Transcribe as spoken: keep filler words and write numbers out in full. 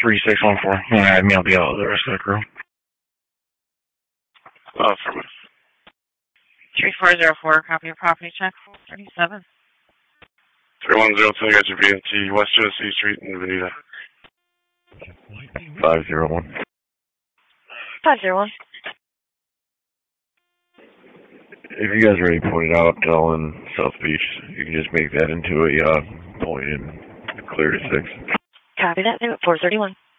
three six one four. You want to add me? I'll be out with the rest of the crew. Uh, from three four zero four, copy of property check, thirty-seven. three one zero two, you guys are B N T, West Genesee Street in Veneta. five zero one. five zero one. If you guys already pointed out Dell South Beach, you can just make that into a uh, point and clear to six. Copy that, four thirty-one.